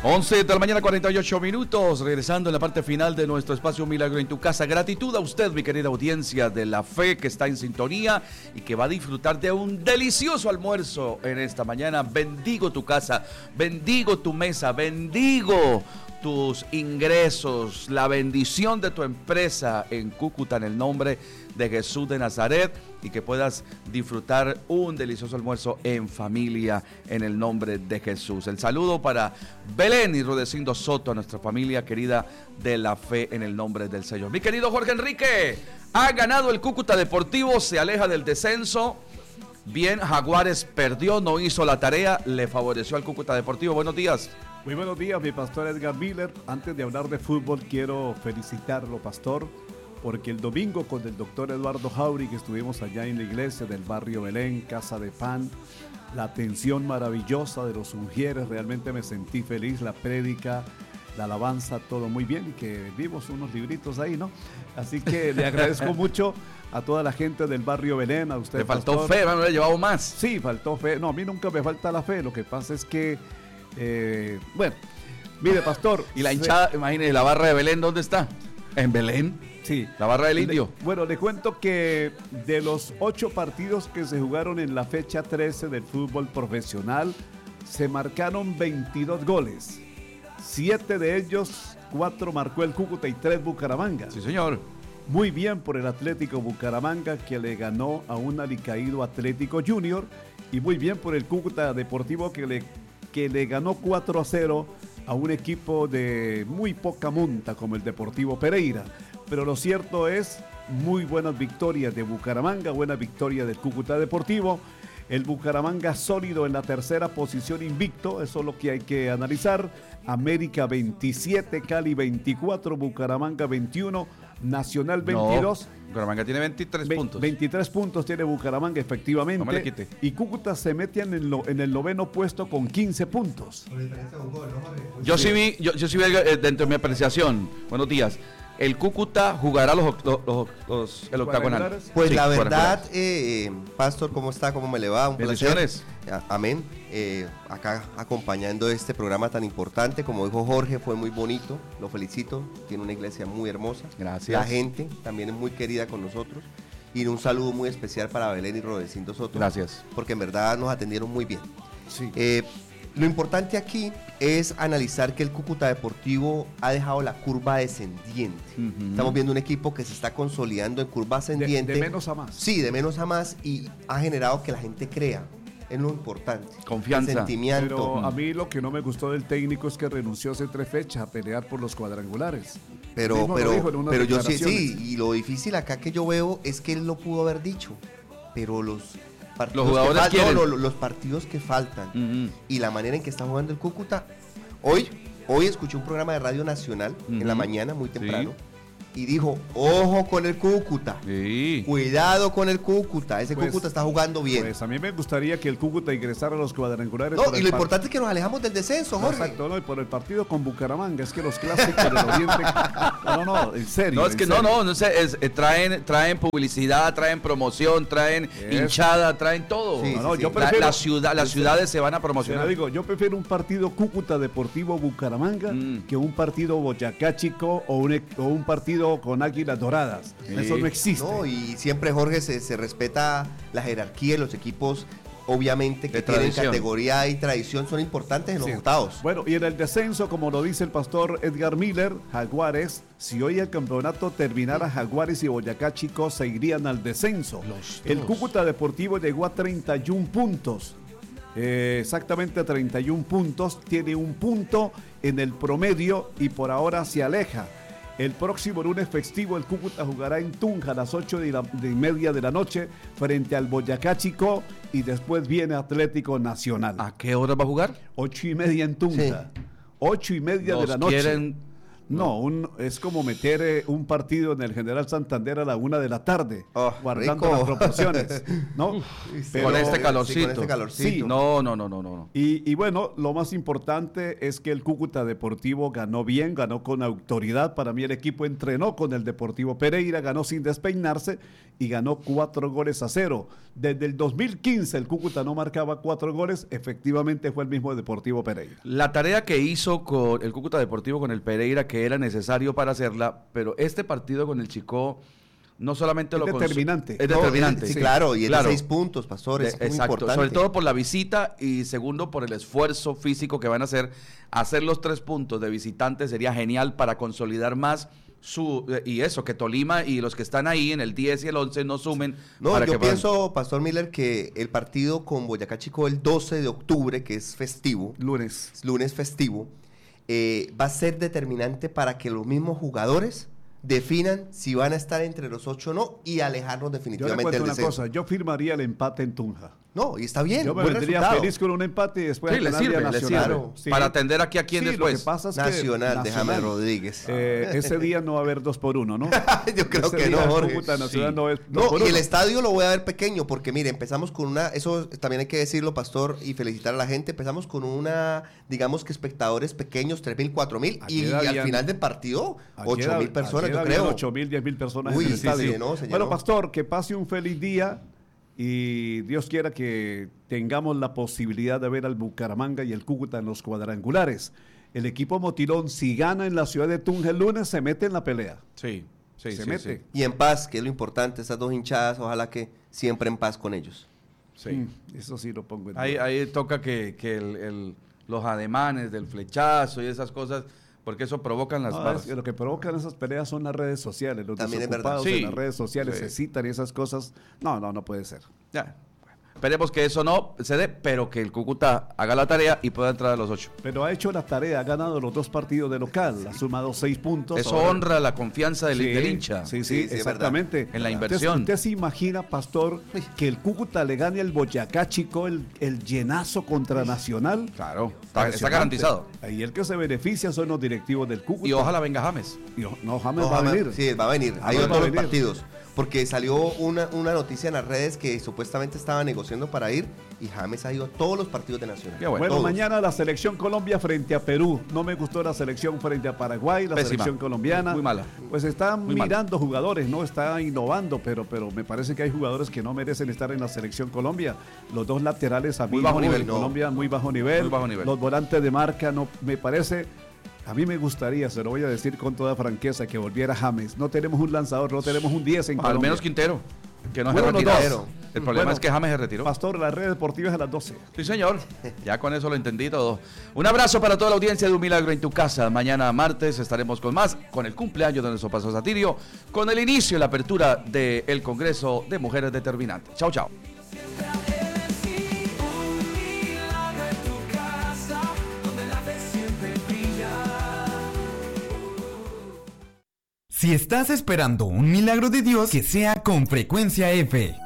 11 de la mañana, 48 minutos, regresando en la parte final de nuestro espacio Milagro en tu Casa. Gratitud a usted, mi querida audiencia de la fe, que está en sintonía y que va a disfrutar de un delicioso almuerzo en esta mañana. Bendigo tu casa, bendigo tu mesa, bendigo tus ingresos, la bendición de tu empresa en Cúcuta, en el nombre de Jesús de Nazaret, y que puedas disfrutar un delicioso almuerzo en familia en el nombre de Jesús. El saludo para Belén y Rudecindo Soto, a nuestra familia querida de la fe en el nombre del Señor. Mi querido Jorge Enrique, ha ganado el Cúcuta Deportivo, se aleja del descenso. Bien, Jaguares perdió, no hizo la tarea, le favoreció al Cúcuta Deportivo. Buenos días. Muy buenos días, mi pastor Edgar Miller. Antes de hablar de fútbol, quiero felicitarlo, pastor, porque el domingo con el doctor Eduardo Jauri, que estuvimos allá en la iglesia del barrio Belén, Casa de Pan, la atención maravillosa de los ungieres, realmente me sentí feliz, la prédica, la alabanza, todo muy bien, y que vimos unos libritos ahí, ¿no? Así que le agradezco mucho a toda la gente del barrio Belén, a usted, Le faltó pastor. fe, ¿no? Le he llevado más. Sí, faltó fe. No, a mí nunca me falta la fe, lo que pasa es que, bueno, mire, pastor. Y la hinchada, imagínese, la barra de Belén, ¿dónde está? En Belén. Sí. La barra del Indio. Bueno, le cuento que de los 8 partidos que se jugaron en la fecha 13 del fútbol profesional, se marcaron 22 goles. 7 de ellos, 4 marcó el Cúcuta y 3 Bucaramanga. Sí, señor. Muy bien por el Atlético Bucaramanga, que le ganó a un alicaído Atlético Junior, y muy bien por el Cúcuta Deportivo, que le ganó 4-0 a un equipo de muy poca monta como el Deportivo Pereira. Pero lo cierto es, muy buenas victorias de Bucaramanga, buena victoria del Cúcuta Deportivo. El Bucaramanga sólido en la tercera posición, invicto, eso es lo que hay que analizar. América 27, Cali 24, Bucaramanga 21, Nacional 22. No, Bucaramanga tiene 23 puntos. 23 puntos tiene Bucaramanga, efectivamente. No me le quite. Y Cúcuta se mete en el 9º puesto con 15 puntos. Yo sí vi dentro de mi apreciación. Buenos días. El Cúcuta jugará el octagonal. Pues sí, la verdad, Pastor, ¿cómo está? ¿Cómo me le va? Un Bendiciones. placer. Amén. Acá acompañando este programa tan importante, como dijo Jorge, fue muy bonito. Lo felicito. Tiene una iglesia muy hermosa. Gracias. La gente también es muy querida con nosotros. Y un saludo muy especial para Belén y Rodecindo Soto. Gracias. Porque en verdad nos atendieron muy bien. Sí. Lo importante aquí es analizar que el Cúcuta Deportivo ha dejado la curva descendiente. Estamos viendo un equipo que se está consolidando en curva ascendiente. De menos a más. Sí, de menos a más, y ha generado que la gente crea. Es lo importante. Confianza. El sentimiento. Pero a mí lo que no me gustó del técnico es que renunció hace 3 fechas a pelear por los cuadrangulares. Pero yo sí, declaraciones. y lo difícil acá que yo veo es que él lo pudo haber dicho, pero los jugadores quieren. los partidos que faltan y la manera en que está jugando el Cúcuta. Hoy escuché un programa de Radio Nacional en la mañana, muy temprano, y dijo, ojo con el Cúcuta, cuidado con el Cúcuta, ese Cúcuta está jugando bien. Pues a mí me gustaría que el Cúcuta ingresara a los cuadrangulares. No, y lo importante es que nos alejamos del descenso, Jorge. Exacto, no, y por el partido con Bucaramanga, es que los clásicos del Oriente, no, en serio. No, es que no sé, traen publicidad, traen promoción, traen hinchada, traen todo. Sí, yo prefiero, las ciudades se van a promocionar. Yo prefiero un partido Cúcuta Deportivo Bucaramanga que un partido Boyacá Chico o un partido con Águilas Doradas. Eso no existe. No, y siempre, Jorge, se respeta la jerarquía de los equipos, obviamente, que tienen categoría y tradición, son importantes en los octavos. Bueno, y en el descenso, como lo dice el pastor Edgar Miller, Jaguares, si hoy el campeonato terminara, Jaguares y Boyacá Chico se irían al descenso. El Cúcuta Deportivo llegó a 31 puntos. Exactamente 31 puntos, tiene un punto en el promedio y por ahora se aleja. El próximo lunes festivo el Cúcuta jugará en Tunja a las 8:30 de la noche frente al Boyacá Chico y después viene Atlético Nacional. ¿A qué hora va a jugar? 8:30 en Tunja. 8:30 de la noche. No, es como meter un partido en el General Santander a la 1 de la tarde, guardando las proporciones, ¿no? Pero, con este calorcito. Sí, con este calorcito. Sí, no. Y bueno, lo más importante es que el Cúcuta Deportivo ganó bien, ganó con autoridad. Para mí el equipo entrenó con el Deportivo Pereira, ganó sin despeinarse y ganó 4-0. Desde el 2015 el Cúcuta no marcaba 4 goles, efectivamente fue el mismo Deportivo Pereira. La tarea que hizo con el Cúcuta Deportivo con el Pereira, que era necesario para hacerla, pero este partido con el Chicó no solamente es determinante. Es determinante. Sí, claro, y es de 6 puntos, Pastor, es muy importante. Sobre todo por la visita y segundo por el esfuerzo físico que van a hacer. Hacer los 3 puntos de visitante sería genial para consolidar más y eso, que Tolima y los que están ahí en el 10 y el 11 no sumen. No, yo pienso, Pastor Miller, que el partido con Boyacá Chicó el 12 de octubre, que es festivo. Lunes Festivo. Va a ser determinante para que los mismos jugadores definan si van a estar entre los 8 o no y alejarnos definitivamente del descenso. Una cosa, yo firmaría el empate en Tunja. No, y está bien. Yo me vendría feliz con un empate y después le sirve, Nacional. Sí. Para atender aquí a quién después. Lo que pasa es Nacional, de James Rodríguez. Ese día no va a haber 2-1, ¿no? Yo creo ese que no, Jorge. Nacional no es 2-1. Y el estadio lo voy a ver pequeño porque, mire, empezamos con eso también hay que decirlo, Pastor, y felicitar a la gente. Empezamos con digamos que espectadores pequeños, 3.000, 4.000, y al final del partido, 8.000 personas, yo creo. 8.000, 10.000 personas en el estadio. Bueno, Pastor, que pase un feliz día. Y Dios quiera que tengamos la posibilidad de ver al Bucaramanga y el Cúcuta en los cuadrangulares. El equipo Motilón, si gana en la ciudad de Tunja el lunes, se mete en la pelea. Se mete. Y en paz, que es lo importante, estas 2 hinchadas, ojalá que siempre en paz con ellos. Sí. Eso sí lo pongo en ahí toca que los ademanes del flechazo y esas cosas, porque eso provocan las barras. Lo que provocan esas peleas son las redes sociales. Los también desocupados en las redes sociales se citan y esas cosas. No puede ser. Ya. Esperemos que eso no se dé, pero que el Cúcuta haga la tarea y pueda entrar a los 8. Pero ha hecho la tarea, ha ganado los 2 partidos de local, ha sumado 6 puntos. Eso honra la confianza del hincha. Sí, exactamente. En la inversión. ¿Usted se imagina, Pastor, que el Cúcuta le gane al Boyacá Chicó el llenazo contra Nacional? Claro, está garantizado. Y el que se beneficia son los directivos del Cúcuta. Y ojalá venga James. James va a venir. Sí, va a venir. Hay otros partidos. Porque salió una noticia en las redes que supuestamente estaba negociando para ir y James ha ido a todos los partidos de Nacional. Bueno, mañana la selección Colombia frente a Perú. No me gustó la selección frente a Paraguay, la selección colombiana. Muy mala. Pues están mirando jugadores, no está innovando, pero me parece que hay jugadores que no merecen estar en la selección Colombia. Los 2 laterales a muy bajo nivel. Colombia, muy bajo nivel. Los volantes de marca, no me parece. A mí me gustaría, se lo voy a decir con toda franqueza, que volviera James. No tenemos un lanzador, no tenemos un 10 en Colombia. Al menos Quintero, que no se retiró. El problema es que James se retiró. Pastor, las redes deportivas a las 12. Sí, señor. Ya con eso lo entendí todo. Un abrazo para toda la audiencia de Un Milagro en tu Casa. Mañana martes estaremos con más, con el cumpleaños de nuestro Pastor Satirio, con el inicio y la apertura del Congreso de Mujeres Determinantes. Chao, chao. Si estás esperando un milagro de Dios, que sea con Frecuencia F.